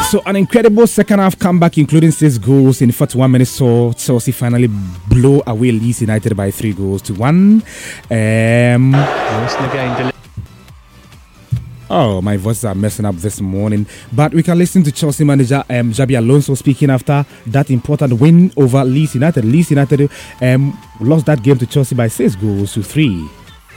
So an incredible second half comeback, including 6 goals in 41 minutes, saw Chelsea finally blow away Leeds United by 3-1. Oh, my voices are messing up this morning. But we can listen to Chelsea manager Xabi Alonso speaking after that important win over Leeds United. Leeds United lost that game to Chelsea by 6-3.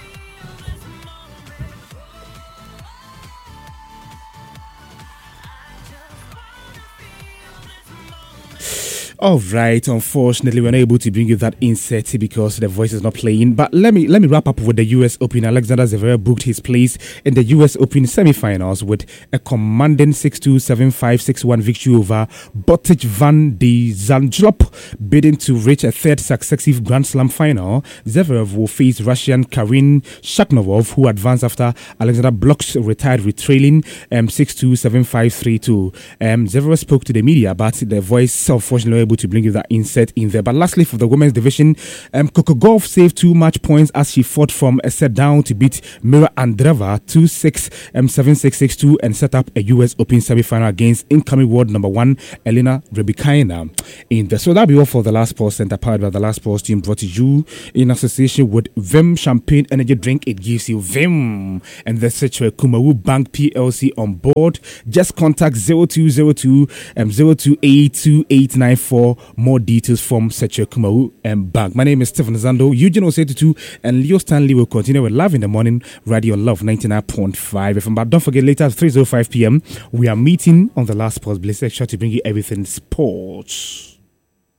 All right, unfortunately, we're not able to bring you that insert because the voice is not playing. But let me wrap up with the US Open. Alexander Zverev booked his place in the US Open semi-finals with a commanding 6-2, 7-5, 6-1 victory over Botic van de Zandschulp, bidding to reach a third successive Grand Slam final. Zverev will face Russian Karin Shakhnovov, who advanced after Alexander Blok's retired with trailing 6-2, 7-5, 3-2. Zverev spoke to the media, but the voice unfortunately to bring you that insert in there. But lastly, for the women's division, Coco Gauff saved 2 match points as she fought from a set down to beat Mira Andreeva 2-6, 7-6, 6-2 and set up a US Open semi-final against incoming world number 1 Elena Rybakina in there. So that'll be all for the Last Pause Center, powered by the Last Pause team, brought to you in association with Vim Champagne Energy Drink. It gives you Vim and the Seche Kumawu Bank PLC on board. Just contact 0202 028 2894 more details from Seche Kumawu Bank. My name is Stephen Zando. Eugene Osetutu and Leo Stanley will continue with Live in the Morning, Radio Love 99.5 FM. But don't forget, later at 3:05 p.m. we are meeting on the Last Pause Blitz Extra to bring you everything sports.